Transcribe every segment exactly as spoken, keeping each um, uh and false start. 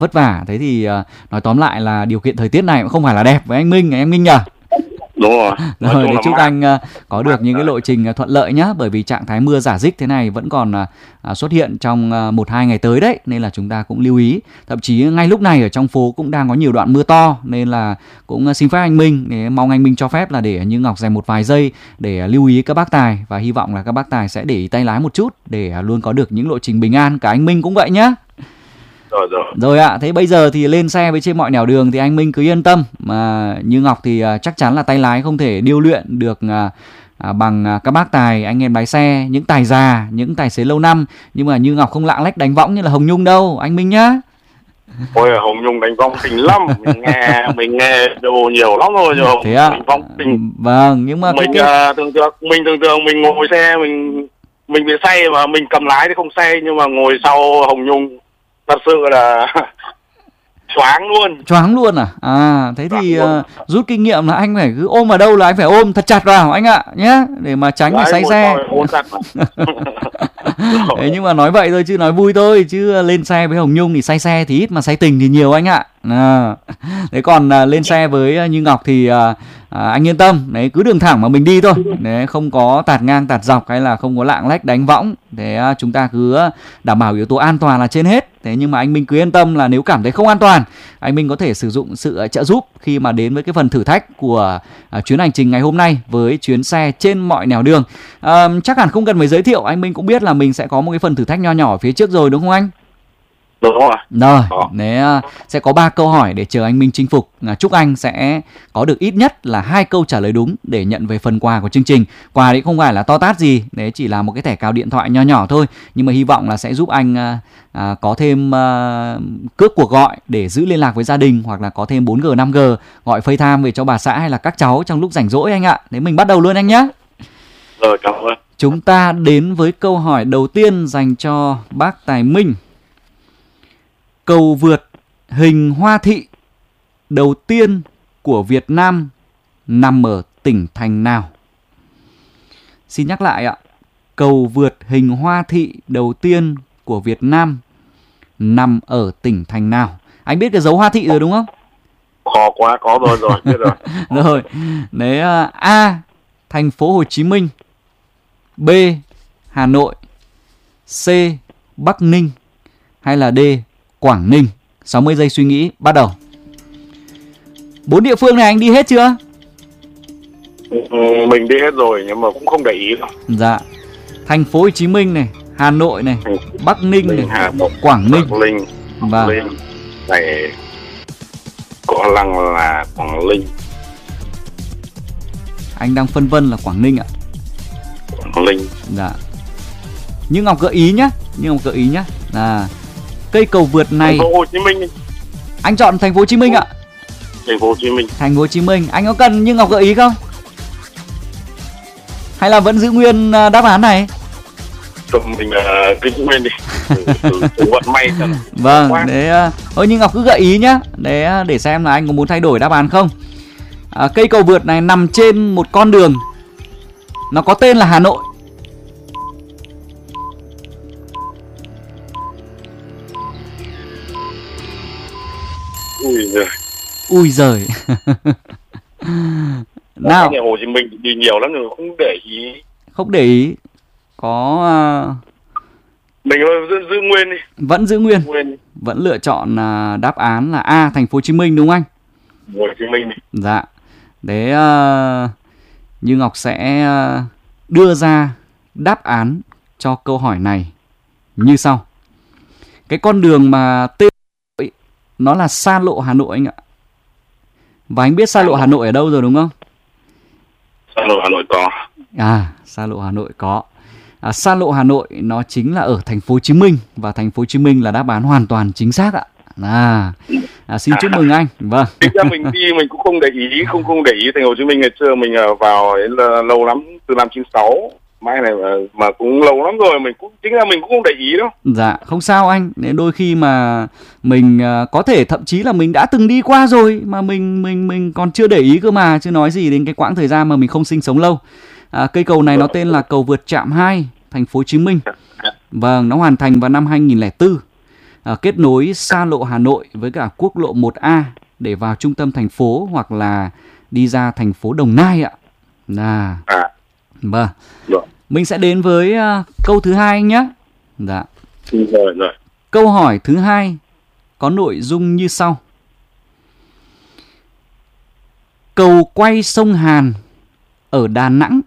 vất vả. Thế thì uh, nói tóm lại là điều kiện thời tiết này cũng không phải là đẹp với anh Minh, anh Minh nhỉ? Đúng rồi. Rồi, để chúc anh uh, có được những cái lộ trình uh, thuận lợi nhé. Bởi vì trạng thái mưa rả rích thế này vẫn còn uh, xuất hiện trong uh, một hai ngày tới đấy, nên là chúng ta cũng lưu ý. Thậm chí ngay lúc này ở trong phố cũng đang có nhiều đoạn mưa to, nên là cũng uh, xin phép anh Minh, để mong anh Minh cho phép là để Như Ngọc dành một vài giây để uh, lưu ý các bác tài, và hy vọng là các bác tài sẽ để ý tay lái một chút để uh, luôn có được những lộ trình bình an. Cả anh Minh cũng vậy nhé. Rồi rồi. Rồi ạ, à, thế bây giờ thì lên xe với trên mọi nẻo đường thì anh Minh cứ yên tâm, mà Như Ngọc thì uh, chắc chắn là tay lái không thể điêu luyện được uh, uh, bằng uh, các bác tài, anh em lái xe, những tài già, những tài xế lâu năm, nhưng mà Như Ngọc không lạng lách đánh võng như là Hồng Nhung đâu, anh Minh nhá. Ôi, Hồng Nhung đánh võng kinh lắm, mình nghe mình nghe đồ nhiều lắm rồi rồi. Thế ạ? Đánh võng kinh. Vâng, nhưng mà mình cái... uh, thường thường mình thường thường mình ngồi xe mình mình bị say mà mình cầm lái thì không say, nhưng mà ngồi sau Hồng Nhung thật sự là choáng luôn. Choáng luôn à? À, thế thì uh, rút kinh nghiệm là anh phải cứ ôm vào đâu là anh phải ôm thật chặt vào anh ạ, nhé, để mà tránh phải say xe. Đấy, nhưng mà nói vậy thôi chứ nói vui thôi, chứ lên xe với Hồng Nhung thì say xe thì ít mà say tình thì nhiều anh ạ. À, thế còn uh, lên xe với Như Ngọc thì uh, uh, anh yên tâm, đấy, cứ đường thẳng mà mình đi thôi, đấy, không có tạt ngang tạt dọc hay là không có lạng lách đánh võng, thế uh, chúng ta cứ đảm bảo yếu tố an toàn là trên hết. Thế nhưng mà anh Minh cứ yên tâm là nếu cảm thấy không an toàn, anh Minh có thể sử dụng sự trợ giúp khi mà đến với cái phần thử thách của uh, chuyến hành trình ngày hôm nay với chuyến xe trên mọi nẻo đường. Uh, chắc hẳn không cần phải giới thiệu, anh Minh cũng biết là mình sẽ có một cái phần thử thách nho nhỏ ở phía trước rồi đúng không anh? Đúng rồi. Rồi, đấy, uh, sẽ có ba câu hỏi để chờ anh Minh chinh phục. Uh, chúc anh sẽ có được ít nhất là hai câu trả lời đúng để nhận về phần quà của chương trình. Quà đấy không phải là to tát gì, đấy chỉ là một cái thẻ cào điện thoại nho nhỏ thôi, nhưng mà hy vọng là sẽ giúp anh uh, uh, có thêm uh, cước cuộc gọi để giữ liên lạc với gia đình, hoặc là có thêm bốn G năm G gọi FaceTime về cho bà xã hay là các cháu trong lúc rảnh rỗi anh ạ. Thế mình bắt đầu luôn anh nhé. Rồi, cảm ơn. Chúng ta đến với câu hỏi đầu tiên dành cho bác Tài Minh. Cầu vượt hình hoa thị đầu tiên của Việt Nam nằm ở tỉnh thành nào? Xin nhắc lại ạ. Cầu vượt hình hoa thị đầu tiên của Việt Nam nằm ở tỉnh thành nào? Anh biết cái dấu hoa thị rồi đúng không? Khó quá, có rồi rồi, biết rồi. Rồi, đấy, A. Thành phố Hồ Chí Minh, B. Hà Nội, C. Bắc Ninh, hay là D. Quảng Ninh? sáu mươi giây suy nghĩ, bắt đầu. Bốn địa phương này anh đi hết chưa? Ừ, mình đi hết rồi nhưng mà cũng không để ý đâu. Dạ. Thành phố Hồ Chí Minh này, Hà Nội này, ừ. Bắc Ninh này, Hà Nội, Quảng Ninh. Bắc Ninh. Vâng. Ninh này có lăng là Quảng Ninh. Anh đang phân vân là Quảng Ninh ạ. Quảng Ninh. Dạ. Như Ngọc gợi ý nhá, Như Ngọc gợi ý nhá. Là cây cầu vượt này. Thành phố Hồ Chí Minh. Anh chọn Thành phố Hồ Chí Minh ạ. Thành phố Hồ Chí Minh. Thành phố Hồ Chí Minh. Anh có cần Như Ngọc gợi ý không? Hay là vẫn giữ nguyên đáp án này? Tụi mình uh, cứ giữ nguyên đi. Thử vận may cho. Vâng, để thôi Như Ngọc cứ gợi ý nhá, để để xem là anh có muốn thay đổi đáp án không. À, cây cầu vượt này nằm trên một con đường, nó có tên là Hà Nội. Ui giời. Ui giời. Nào. Cái Hồ Chí Minh đi nhiều lắm rồi không để ý. Không để ý. Có uh... mình giữ, giữ nguyên đi. Vẫn giữ nguyên. nguyên. Vẫn lựa chọn uh, đáp án là A. Thành phố Hồ Chí Minh đúng không anh? Hồ Chí Minh đi. Dạ. Đấy, uh, Như Ngọc sẽ uh, đưa ra đáp án cho câu hỏi này như sau. Cái con đường mà tên nó là xa lộ Hà Nội anh ạ. Và anh biết xa lộ Hà Nội ở đâu rồi đúng không? Xa lộ Hà Nội có. À, xa lộ Hà Nội có. À, xa lộ Hà Nội nó chính là ở thành phố Hồ Chí Minh, và thành phố Hồ Chí Minh là đáp án hoàn toàn chính xác ạ. À, à xin chúc mừng anh. Vâng. Thực ra mình đi mình cũng không để ý, không không để ý thành phố Hồ Chí Minh. Ngày xưa mình vào đến lâu lắm, từ năm chín sáu mãi này mà, mà cũng lâu lắm rồi, mình cũng chính là mình cũng không để ý đâu. Dạ, không sao anh. Nên đôi khi mà mình uh, có thể thậm chí là mình đã từng đi qua rồi mà mình mình mình còn chưa để ý cơ mà, chứ nói gì đến cái quãng thời gian mà mình không sinh sống lâu. À, cây cầu này nó tên là cầu vượt Trạm hai, thành phố Hồ Chí Minh. Vâng, nó hoàn thành vào năm hai nghìn không trăm lẻ bốn. à, kết nối xa lộ Hà Nội với cả quốc lộ một A để vào trung tâm thành phố hoặc là đi ra thành phố Đồng Nai ạ. À, À, vâng. rồi, Mình sẽ đến với à, câu thứ hai anh nhé. Dạ. rồi, rồi. Câu hỏi thứ hai có nội dung như sau. Cầu quay sông Hàn ở Đà Nẵng.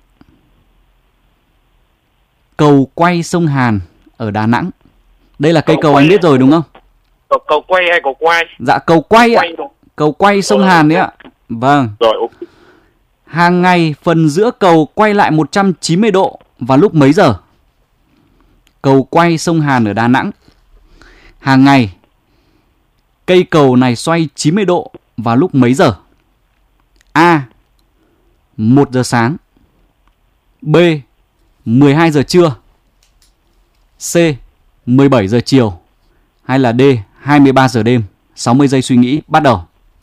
Cầu quay sông Hàn ở Đà Nẵng. Đây là cây Cầu cầu quay anh biết rồi đúng không? Cầu, cầu quay hay cầu quay? Dạ cầu quay ạ. Quay thôi. Cầu quay sông Rồi, Hàn đấy ok. ạ. Vâng. Rồi, ok. Hàng ngày phần giữa cầu quay lại một trăm chín mươi độ vào lúc mấy giờ? Cầu quay sông Hàn ở Đà Nẵng. Hàng ngày cây cầu này xoay chín mươi độ vào lúc mấy giờ? A. một giờ sáng. B. mười hai giờ trưa. C. mười bảy giờ chiều. Hay là D. hai mươi ba giờ đêm. sáu mươi giây suy nghĩ bắt đầu.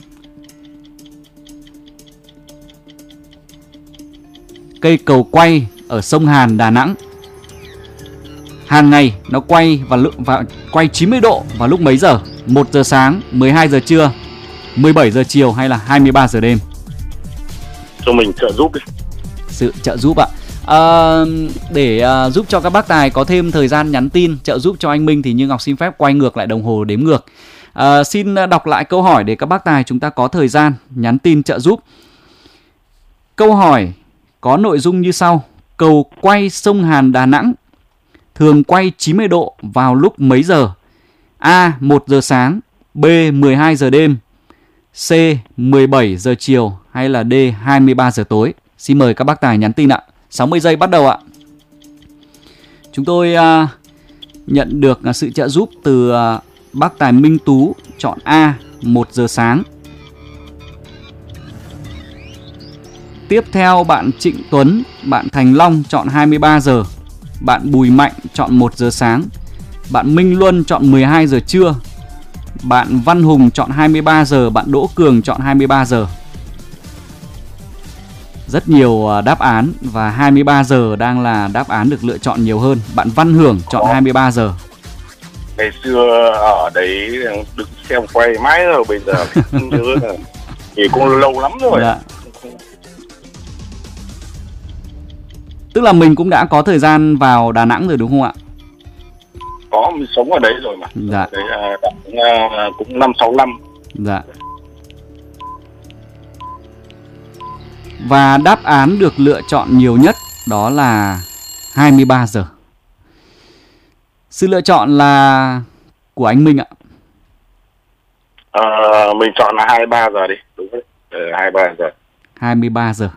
Cây cầu quay ở sông Hàn, Đà Nẵng. Hàng ngày nó quay và lúc và quay chín mươi độ vào lúc mấy giờ? một giờ sáng, mười hai giờ trưa, mười bảy giờ chiều hay là hai mươi ba giờ đêm? Cho mình trợ giúp đi. Sự trợ giúp ạ. À, để uh, giúp cho các bác tài có thêm thời gian nhắn tin trợ giúp cho anh Minh thì Như Ngọc xin phép quay ngược lại đồng hồ đếm ngược. À, xin đọc lại câu hỏi để các bác tài chúng ta có thời gian nhắn tin trợ giúp. Câu hỏi có nội dung như sau. Cầu quay sông Hàn Đà Nẵng thường quay chín mươi độ vào lúc mấy giờ? A. một giờ sáng. B. mười hai giờ đêm. C. mười bảy giờ chiều. Hay là D. hai mươi ba giờ tối? Xin mời các bác tài nhắn tin ạ. sáu mươi giây bắt đầu ạ. Chúng tôi uh, nhận được uh, sự trợ giúp từ uh, bác tài Minh Tú chọn A. một giờ sáng. Tiếp theo bạn Trịnh Tuấn, bạn Thành Long chọn hai mươi ba giờ. Bạn Bùi Mạnh chọn một giờ sáng. Bạn Minh Luân chọn mười hai giờ trưa. Bạn Văn Hùng chọn hai mươi ba giờ. Bạn Đỗ Cường chọn hai mươi ba giờ. Rất nhiều đáp án và hai mươi ba giờ đang là đáp án được lựa chọn nhiều hơn. Bạn Văn Hưởng chọn hai mươi ba giờ. Ngày xưa ở đấy đứng xem quay mãi rồi, bây giờ không nhớ là thì cũng lâu lắm rồi. Dạ. Tức là mình cũng đã có thời gian vào Đà Nẵng rồi đúng không ạ? Có, mình sống ở đấy rồi mà. Dạ. Đấy, à, cũng, à, cũng năm sáu năm. Dạ. Và đáp án được lựa chọn nhiều nhất đó là hai mươi ba giờ. Sự lựa chọn là của anh Minh ạ. À, mình chọn là hai mươi ba giờ đi. Đúng đấy. Ừ, hai mươi ba giờ. hai mươi ba giờ.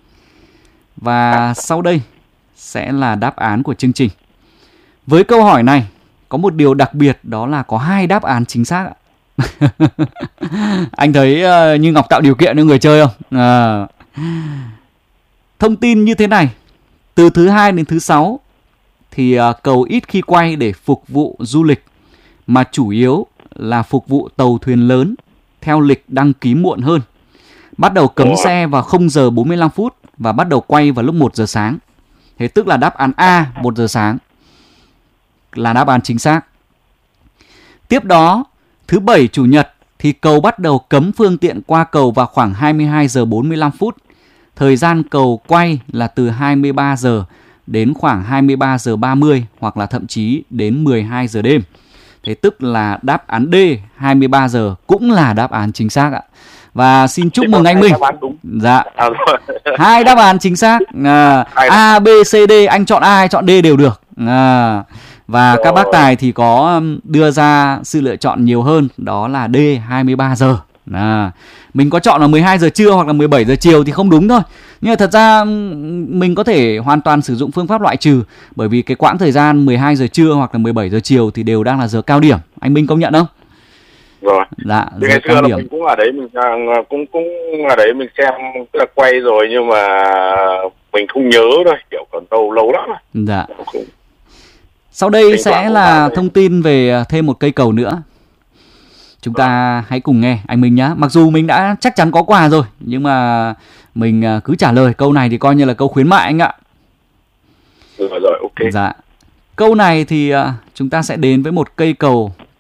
Và sau đây sẽ là đáp án của chương trình. Với câu hỏi này có một điều đặc biệt đó là có hai đáp án chính xác ạ. Anh thấy uh, Như Ngọc tạo điều kiện cho người chơi không? À. Thông tin như thế này. Từ thứ hai đến thứ sáu thì uh, cầu ít khi quay để phục vụ du lịch, mà chủ yếu là phục vụ tàu thuyền lớn theo lịch đăng ký muộn hơn. Bắt đầu cấm Ủa? xe vào không giờ bốn mươi lăm phút và bắt đầu quay vào lúc một giờ sáng. Thế tức là đáp án A, một giờ sáng là đáp án chính xác. Tiếp đó, thứ bảy chủ nhật thì cầu bắt đầu cấm phương tiện qua cầu vào khoảng hai mươi hai giờ bốn mươi lăm phút. Thời gian cầu quay là từ hai mươi ba giờ đến khoảng hai mươi ba giờ ba mươi hoặc là thậm chí đến mười hai giờ đêm. Thế tức là đáp án D, hai mươi ba giờ cũng là đáp án chính xác ạ. Và xin chúc Thế mừng có anh hai Minh. đáp án đúng. Dạ. À, rồi. Hai đáp án chính xác. À, Hai đáp- A, B, C, D, anh chọn A hay chọn D đều được. À, và Rồi. các bác tài thì có um, đưa ra sự lựa chọn nhiều hơn, đó là D, hai mươi ba giờ. À, mình có chọn là mười hai giờ trưa hoặc là mười bảy giờ chiều thì không đúng thôi. Nhưng mà thật ra um, mình có thể hoàn toàn sử dụng phương pháp loại trừ, bởi vì cái quãng thời gian mười hai giờ trưa hoặc là mười bảy giờ chiều thì đều đang là giờ cao điểm. Anh Minh công nhận không? Rồi. Dạ, Thì giờ ngày xưa cao là điểm. mình cũng ở đấy, mình à, cũng cũng ở đấy mình xem tức là quay rồi, nhưng mà mình không nhớ thôi, kiểu còn lâu lâu lắm rồi. Dạ. Không. Sau đây Thỉnh sẽ thoảng cũng là vào đây. thông tin về thêm một cây cầu nữa. Chúng ta hãy cùng nghe anh Minh nhá. Mặc dù mình đã chắc chắn có quà rồi, nhưng mà mình cứ trả lời câu này thì coi như là câu khuyến mại anh ạ. Rồi rồi, ok. Dạ. Câu này thì chúng ta sẽ đến với một cây cầu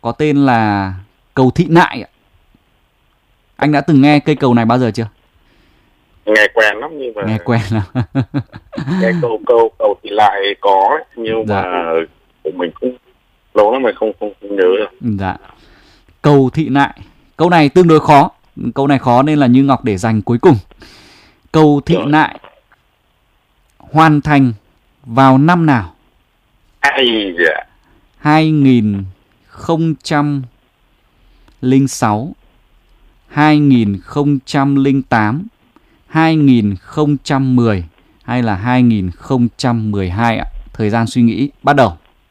có tên là cầu Thị Nại ạ. Anh đã từng nghe cây cầu này bao giờ chưa? Nghe quen lắm nhưng mà Nghe quen lắm. Nghe cầu cầu cầu Thị Nại có ấy, nhưng Dạ. mà của mình cũng lâu lắm mình không không, không nhớ được. Dạ. Cầu Thị Nại. Câu này tương đối khó. Câu này khó nên là Như Ngọc để dành cuối cùng. Cầu Thị Rồi. Nại hoàn thành vào năm nào? Ai dạ. hai nghìn không trăm lẻ sáu, hai nghìn không trăm lẻ tám, hai nghìn không trăm mười hay là hai nghìn không trăm mười hai ạ? Thời gian suy nghĩ bắt đầu.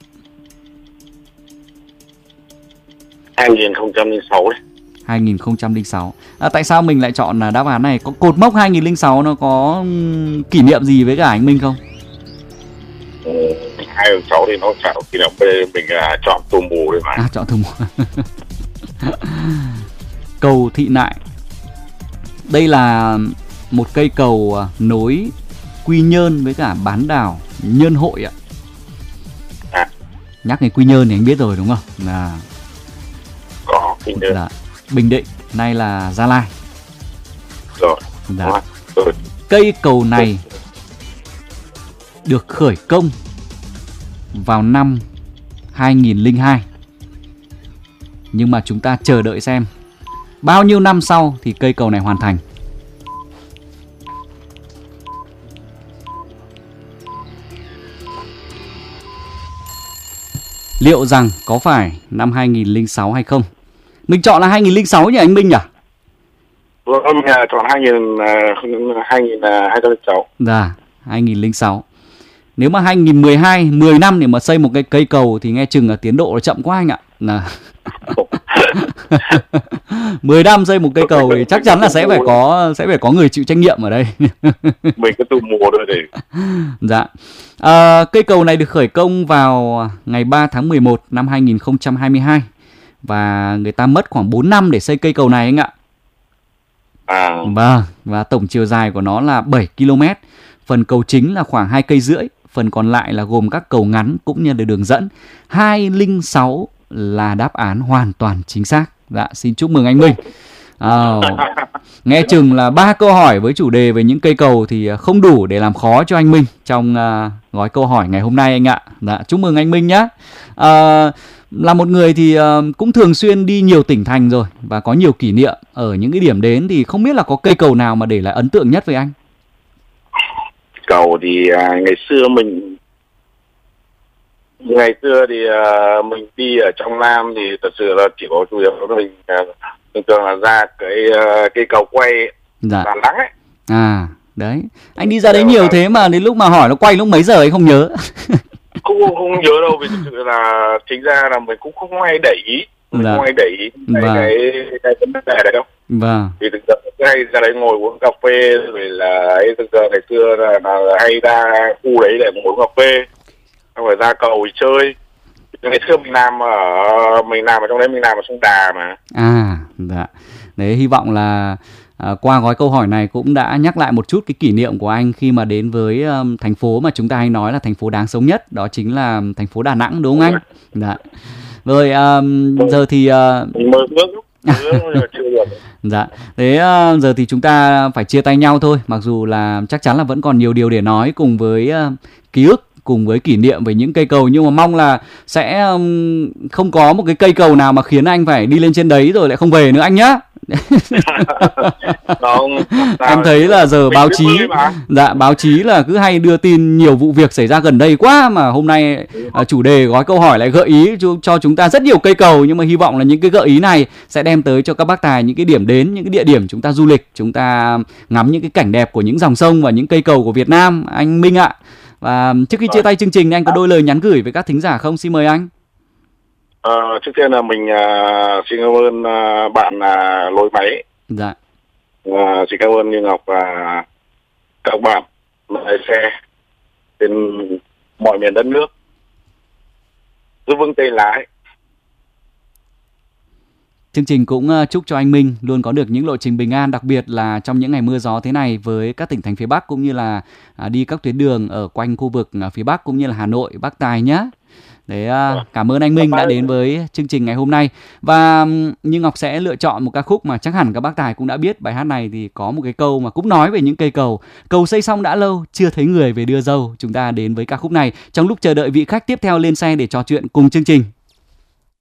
hai nghìn không trăm lẻ sáu đấy. hai nghìn không trăm lẻ sáu. À, tại sao mình lại chọn là đáp án này? Có cột mốc hai nghìn không trăm lẻ sáu nó có ừm, kỷ niệm gì với cả anh Minh không? Ừ, hai nghìn sáu thì nó chả khi nào mình, mình à, chọn tù mù đấy mà. À, chọn thử một. Cầu Thị Nại. Đây là một cây cầu à, nối Quy Nhơn với cả bán đảo Nhơn Hội ạ. À. Nhắc đến Quy Nhơn thì anh biết rồi đúng không? Là Có kinh nhớ. là Bình Định, nay là Gia Lai. Rồi. Dạ. Rồi. Rồi. Cây cầu này được khởi công vào năm hai nghìn không trăm lẻ hai. Nhưng mà chúng ta chờ đợi xem bao nhiêu năm sau thì cây cầu này hoàn thành. Liệu rằng có phải năm hai nghìn không trăm lẻ sáu hay không? Mình chọn là hai nghìn không trăm lẻ sáu nhỉ anh Minh nhỉ? Vâng, mình à, chọn hai nghìn hai nghìn hai trăm lẻ sáu. Dạ, hai nghìn không trăm lẻ sáu. Nếu mà hai nghìn không trăm mười hai, mười năm để mà xây một cái cây cầu thì nghe chừng là tiến độ nó chậm quá anh ạ. Là mười năm xây một cây cầu thì chắc chắn là sẽ phải có sẽ phải có người chịu trách nhiệm ở đây. Mình cứ tù mù thôi để. Dạ. À, cây cầu này được khởi công vào ngày ba tháng mười một năm hai nghìn không trăm hai mươi hai và người ta mất khoảng bốn năm để xây cây cầu này anh ạ. À. Vâng, và tổng chiều dài của nó là bảy ki lô mét. Phần cầu chính là khoảng hai cây rưỡi, phần còn lại là gồm các cầu ngắn cũng như là đường dẫn. hai nghìn không trăm lẻ sáu là đáp án hoàn toàn chính xác. Dạ, xin chúc mừng anh Minh. À, nghe chừng là ba câu hỏi với chủ đề về những cây cầu thì không đủ để làm khó cho anh Minh trong uh, gói câu hỏi ngày hôm nay anh ạ. Dạ, chúc mừng anh Minh nhé. À, là một người thì uh, cũng thường xuyên đi nhiều tỉnh thành rồi và có nhiều kỷ niệm ở những cái điểm đến, thì không biết là có cây cầu nào mà để lại ấn tượng nhất với anh? Cầu thì à, ngày xưa mình ngày xưa thì à, mình đi ở trong Nam thì thật sự là chỉ có chủ yếu là mình à, thường thường là ra cái à, cái cầu quay Dạ. Đà Nẵng ấy. À, đấy. Anh đi ra đấy nhiều thế mà đến lúc mà hỏi nó quay lúc mấy giờ anh không nhớ. Không, không nhớ đâu, vì thực sự là chính ra là mình cũng không hay để ý, mình Dạ. không hay để ý cái Vâng. cái cái vấn đề đấy đâu. Vâng. Vì thực sự cứ hay ra đấy ngồi uống cà phê rồi là ấy, thực sự ngày xưa là, là hay ra khu đấy để ngồi uống cà phê, xong rồi ra cầu chơi. Ngày xưa mình làm ở mình làm ở trong đấy, mình làm ở sông Đà mà. À, dạ. Đấy, hy vọng là à, qua gói câu hỏi này cũng đã nhắc lại một chút cái kỷ niệm của anh khi mà đến với um, thành phố mà chúng ta hay nói là thành phố đáng sống nhất, đó chính là thành phố Đà Nẵng, đúng không anh? Dạ. Rồi um, giờ thì uh, Mình mơ ước lắm, mơ ước nhưng mà chưa được. dạ. Thế uh, giờ thì chúng ta phải chia tay nhau thôi, mặc dù là chắc chắn là vẫn còn nhiều điều để nói cùng với uh, ký ức, cùng với kỷ niệm về những cây cầu, nhưng mà mong là sẽ um, không có một cái cây cầu nào mà khiến anh phải đi lên trên đấy rồi lại không về nữa anh nhá. Không, Em thấy là giờ mình báo biết chí bơi mà. dạ báo chí là cứ hay đưa tin nhiều vụ việc xảy ra gần đây quá, mà hôm nay à, chủ đề gói câu hỏi lại gợi ý cho, cho chúng ta rất nhiều cây cầu, nhưng mà hy vọng là những cái gợi ý này sẽ đem tới cho các bác tài những cái điểm đến, những cái địa điểm chúng ta du lịch, chúng ta ngắm những cái cảnh đẹp của những dòng sông và những cây cầu của Việt Nam anh Minh ạ. Và trước khi chia tay chương trình, anh có đôi lời nhắn gửi với các thính giả không? Xin mời anh. Ờ, trước tiên là mình uh, xin cảm ơn uh, bạn uh, lối máy. Dạ. Uh, xin cảm ơn Như Ngọc và các bạn lái xe trên mọi miền đất nước. Giữ vững tay lái. Chương trình cũng chúc cho anh Minh luôn có được những lộ trình bình an, đặc biệt là trong những ngày mưa gió thế này với các tỉnh thành phía Bắc, cũng như là đi các tuyến đường ở quanh khu vực phía Bắc cũng như là Hà Nội, Bắc Tài nhé. Đấy, cảm ơn anh Minh đã đến với chương trình ngày hôm nay. Và Như Ngọc sẽ lựa chọn một ca khúc mà chắc hẳn các bác tài cũng đã biết. Bài hát này thì có một cái câu mà cũng nói về những cây cầu. Cầu xây xong đã lâu, chưa thấy người về đưa dâu. Chúng ta đến với ca khúc này trong lúc chờ đợi vị khách tiếp theo lên xe để trò chuyện cùng chương trình.